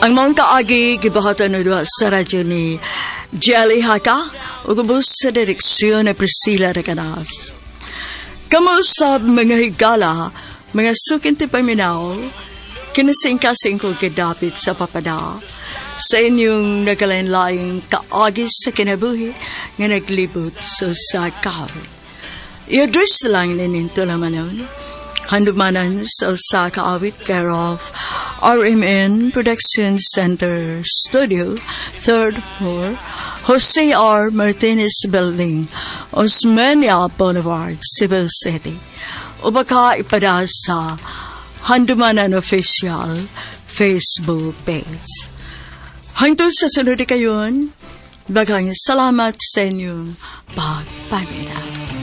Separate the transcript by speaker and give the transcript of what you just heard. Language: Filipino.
Speaker 1: Ang mga kaagi, gibahatan na doon sa radyo ni Jelly Haka, o kubos sa direksyon na Priscilla Recanas. Kamusab mga higala, mga sukinti paminaw, kinasing-kasing ko kidapit sa papada, sa inyong nagalain-laing kaagi sa kinabuhi nga naglibot sa kahawin. I-address lang nininto naman yun. Handumanan sa usa kaawit care of RMN Production Center Studio, 3rd floor, Jose R. Martinez Building, Osmeña Boulevard, Cebu City. O baka ipada sa Handumanan Official Facebook page. Hangtod sa sunod kayon, bagang salamat sa inyong pagpamilya.